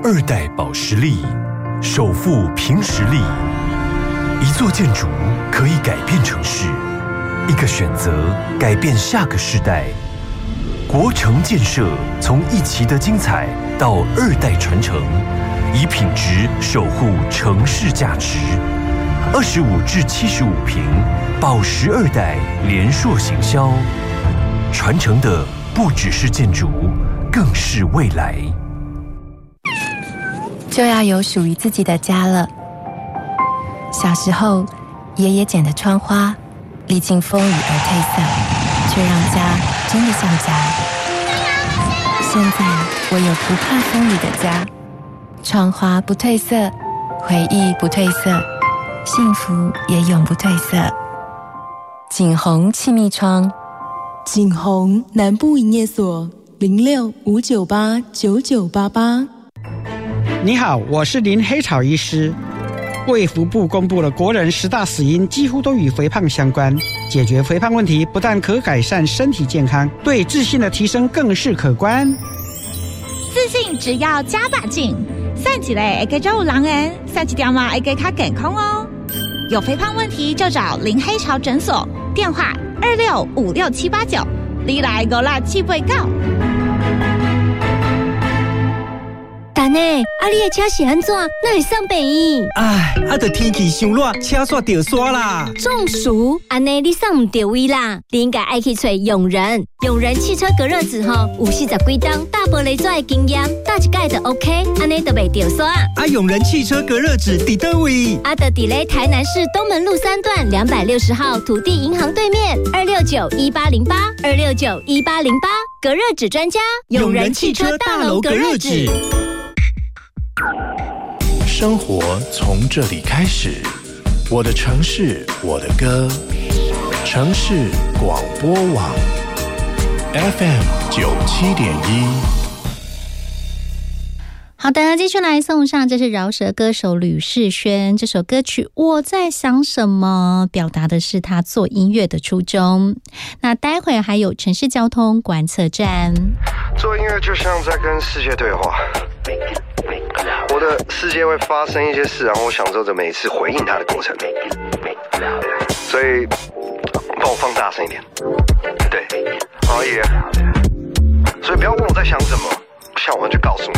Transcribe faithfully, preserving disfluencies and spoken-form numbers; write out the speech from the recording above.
二代保实力，首富凭实力。一座建筑可以改变城市，一个选择改变下个世代。国城建设从一期的精彩到二代传承，以品质守护城市价值。二十五至七十五平，保实二代联硕行销，传承的不只是建筑，更是未来。 就要有属于自己的家了。小时候，爷爷剪的窗花，历经风雨而褪色，却让家真的像家。现在我有不怕风雨的家，窗花不褪色，回忆不褪色，幸福也永不褪色。景宏气密窗， 景宏南部营业所零六五九八九九八八。 你好，我是林黑草医师。卫福部公布了国人十大死因，几乎都与肥胖相关。解决肥胖问题，不但可改善身体健康，对自信的提升更是可观。 自信只要加把劲，散起来会更有人缘，散起条嘛会更加健康哦。有肥胖问题就找林黑潮诊所，电话二六五六七八九，你来五六七八九。 但呢，啊你的车是安怎？哪会送北医？ 哎，啊，就天气伤热，车煞掉刷啦。 中暑，安尼你送唔到位啦。你应该爱去找永仁，永仁汽车隔热纸吼，有四十几档大玻璃做的经验，打一盖就 OK， 安尼就袂掉刷。 啊，永仁汽车隔热纸伫倒位？ 啊，就伫咧台南市东门路三段两百六十号土地银行对面，二六九一八零八，二六九一八零八，隔热纸专家，永仁汽车大楼隔热纸。 生活从这里开始，我的城市，我的歌，城市广播网 F M 九七点一。 好的，继续来送上，这是饶舌歌手吕士轩这首歌曲《我在想什么》，表达的是他做音乐的初衷。那待会还有城市交通观测站。 做音乐就像在跟世界对话，我的世界会发生一些事，然后我享受着每一次回应它的过程，所以帮我放大声一点，对，好耶。所以不要问我在想什么，想完就告诉你。